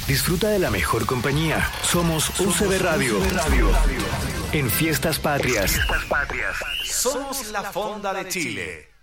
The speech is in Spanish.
Disfruta de la mejor compañía. Somos UCB Radio. En Fiestas Patrias. Somos la Fonda de Chile.